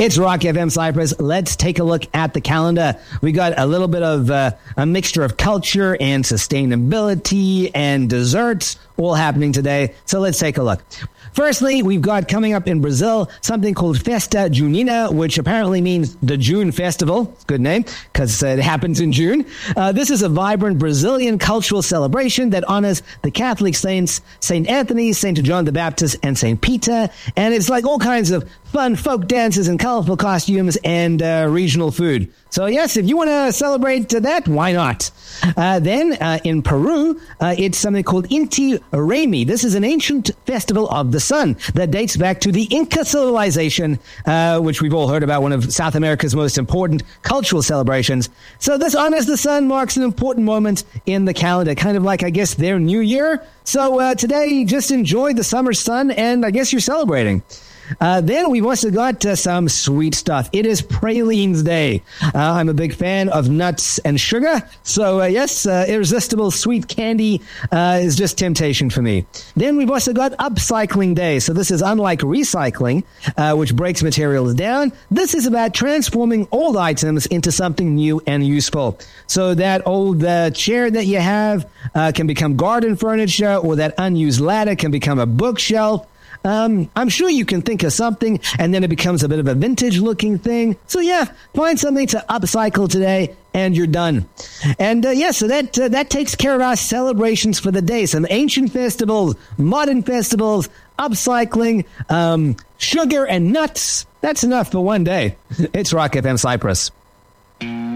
It's Rock FM Cyprus. Let's take a look at the calendar. We got a little bit of a mixture of culture and sustainability and desserts all happening today. So let's take a look. Firstly, we've got coming up in Brazil something called Festa Junina, which apparently means the June Festival. Good name, because it happens in June. This is a vibrant Brazilian cultural celebration that honors the Catholic saints, St. Anthony, St. John the Baptist, and St. Peter. And it's like all kinds of fun folk dances and colorful costumes and regional food. So yes, if you want to celebrate that, why not? Then in Peru, it's something called Inti Raymi. This is an ancient festival of the sun that dates back to the Inca civilization, which we've all heard about, one of South America's most important cultural celebrations. So this honors the sun, marks an important moment in the calendar, kind of like, I guess, their new year. So today, just enjoy the summer sun, and I guess you're celebrating. Then we've also got some sweet stuff. It is Pralines Day. I'm a big fan of nuts and sugar. So, yes, irresistible sweet candy is just temptation for me. Then we've also got Upcycling Day. So this is unlike recycling, which breaks materials down. This is about transforming old items into something new and useful. So that old chair that you have can become garden furniture, or that unused ladder can become a bookshelf. I'm sure you can think of something, and then it becomes a bit of a vintage-looking thing. So, yeah, find something to upcycle today, and you're done. And, so that takes care of our celebrations for the day. Some ancient festivals, modern festivals, upcycling, sugar and nuts. That's enough for one day. It's Rock FM Cyprus.